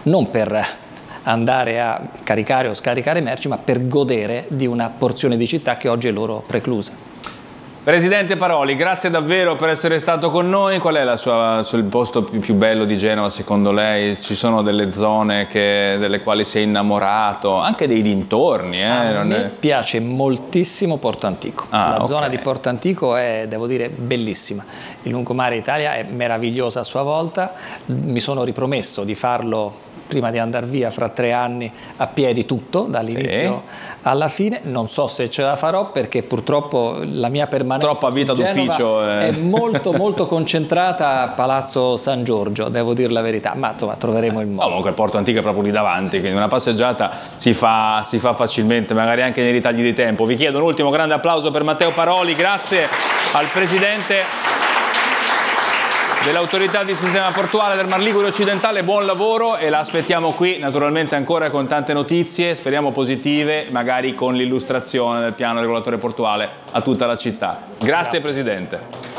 non per andare a caricare o scaricare merci, ma per godere di una porzione di città che oggi è loro preclusa. Presidente Paroli, grazie davvero per essere stato con noi. Qual è il posto più bello di Genova secondo lei? Ci sono delle zone delle quali si è innamorato, anche dei dintorni? A me piace moltissimo Porto Antico. La zona di Porto Antico è, devo dire, bellissima. Il lungomare Italia è meravigliosa a sua volta. Mi sono ripromesso di farlo prima di andare via fra 3 anni a piedi tutto, dall'inizio alla fine. Non so se ce la farò perché purtroppo la mia permanenza troppa vita d'ufficio è molto concentrata a Palazzo San Giorgio, devo dire la verità, ma insomma troveremo il modo. Comunque il Porto Antico è proprio lì davanti, quindi una passeggiata si fa facilmente, magari anche nei ritagli di tempo. Vi chiedo un ultimo grande applauso per Matteo Paroli, grazie al Presidente dell'autorità di sistema portuale del Mar Ligure Occidentale, buon lavoro e la aspettiamo qui naturalmente ancora con tante notizie, speriamo positive, magari con l'illustrazione del piano regolatore portuale a tutta la città. Grazie. Presidente.